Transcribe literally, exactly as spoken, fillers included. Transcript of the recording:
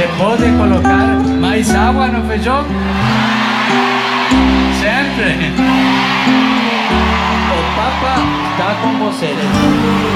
Você pode colocar mais água no feijão? Sempre. El Papa está con vocês.